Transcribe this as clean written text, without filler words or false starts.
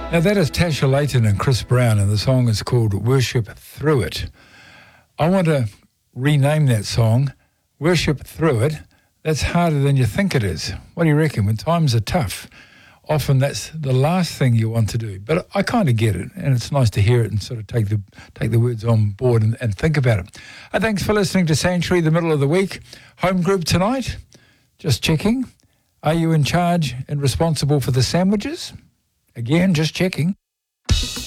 Now that is Tasha Layton and Chris Brown, and the song is called Worship Through It. I want to rename that song, Worship Through It. That's harder than you think it is. What do you reckon? When times are tough, often that's the last thing you want to do. But I kind of get it, and it's nice to hear it and sort of take the words on board and think about it. Thanks for listening to Sanctuary, the middle of the week. Home group tonight, just checking. Are you in charge and responsible for the sandwiches? Again, just checking.